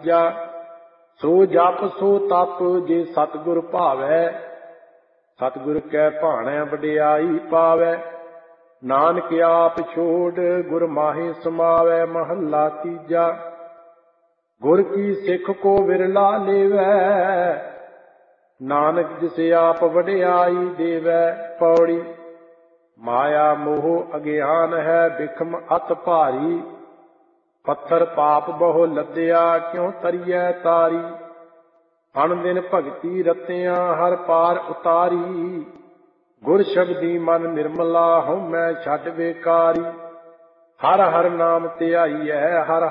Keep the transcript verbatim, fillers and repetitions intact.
ਤੀਜਾ। ਸੋ ਜਪ ਸੋ ਤਪ ਜੇ ਸਤਿਗੁਰ ਭਾਵੈ, ਸਤਿਗੁਰ ਕੈ ਭਾਣੈ ਵਡਿਆਈ ਪਾਵੈ। ਨਾਨਕ ਆਪ ਛੋੜ ਗੁਰ ਮਾਹੇ ਸਮਾਵੈ, ਮਹੱਲਾ ਤੀਜਾ। ਗੁਰ ਕੀ ਸਿੱਖ ਕੋ ਵਿਰਲਾ ਲੇਵੈ, ਨਾਨਕ ਜਿਸ ਆਪ ਵਡਿਆਈ ਦੇਵੈ। ਪੌੜੀ। ਮਾਇਆ ਮੋਹ ਅਗਿਆਨ ਹੈ ਬਿਖਮ ਅਤ ਭਾਰੀ, ਪੱਥਰ ਪਾਪ ਬਹੁ ਲੱਦਿਆ ਕਿਉ ਤਰੀਐ ਤਾਰੀ। ਅਣ ਦਿਨ ਭਗਤੀ ਰਤਿਆਂ ਹਰ ਪਾਰ ਉਤਾਰੀ, ਗੁਰ ਸ਼ਬਦੀ ਮਨ ਨਿਰਮਲਾ ਹਉਮੈ ਛੱਡ ਬੇਕਾਰੀ। ਹਰ ਹਰ ਨਾਮ ਧਿਆਈਐ, ਹਰ